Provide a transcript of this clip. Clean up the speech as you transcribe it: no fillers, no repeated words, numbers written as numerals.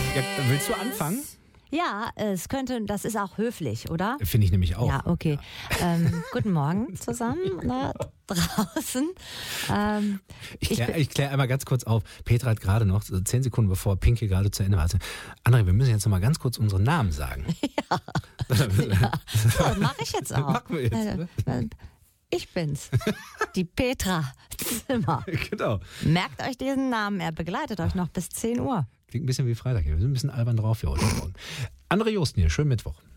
Ja, willst du anfangen? Ja, das ist auch höflich, oder? Finde ich nämlich auch. Ja, okay. Guten Morgen zusammen da draußen. Ich kläre einmal ganz kurz auf. Petra hat gerade noch, 10 Sekunden bevor Pinky gerade zu Ende war, André, wir müssen jetzt noch mal ganz kurz unseren Namen sagen. Ja, das mache ich jetzt auch. Machen wir jetzt. Ich bin's, die Petra Zimmer. Genau. Merkt euch diesen Namen, er begleitet euch noch bis 10 Uhr. Klingt ein bisschen wie Freitag hier. Wir sind ein bisschen albern drauf hier heute Morgen. André Josten hier, schönen Mittwoch.